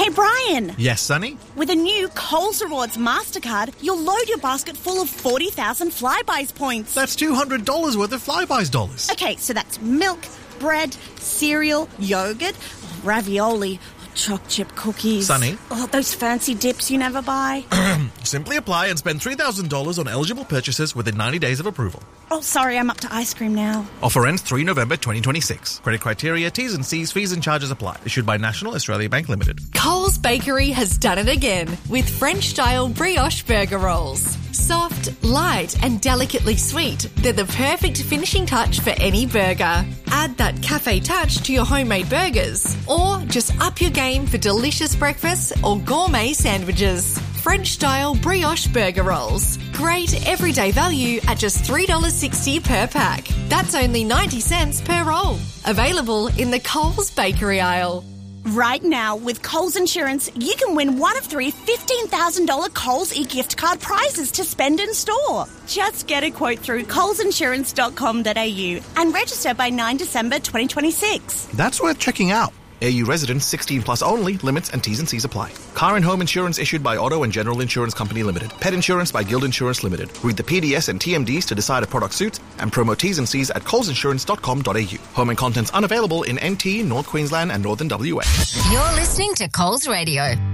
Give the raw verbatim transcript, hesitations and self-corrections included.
Hey, Brian. Yes, Sonny? With a new Coles Rewards MasterCard, you'll load your basket full of forty thousand Flybuys points. That's two hundred dollars worth of Flybuys dollars. Okay, so that's milk, bread, cereal, yogurt, ravioli, choc chip cookies. Sonny? Oh, those fancy dips you never buy. Simply apply and spend three thousand dollars on eligible purchases within ninety days of approval. Oh, sorry, I'm up to ice cream now. Offer ends the third of November twenty twenty-six. Credit criteria, T's and C's, fees and charges apply. Issued by National Australia Bank Limited. Coles Bakery has done it again with French-style brioche burger rolls. Soft, light and delicately sweet, they're the perfect finishing touch for any burger. Add that cafe touch to your homemade burgers, or just up your game for delicious breakfasts or gourmet sandwiches. French-style brioche burger rolls. Great everyday value at just three dollars sixty per pack. That's only ninety cents per roll. Available in the Coles Bakery aisle. Right now, with Coles Insurance, you can win one of three fifteen thousand dollars Coles e-gift card prizes to spend in store. Just get a quote through coles insurance dot com dot a u and register by ninth of December twenty twenty-six. That's worth checking out. A U residents sixteen plus only. Limits and T's and C's apply. Car and home insurance issued by Auto and General Insurance Company Limited. Pet insurance by Guild Insurance Limited. Read the P D S and T M Ds to decide a product suits and promo T's and C's at coles insurance dot com dot a u. Home and contents unavailable in N T, North Queensland and Northern W A. You're listening to Coles Radio.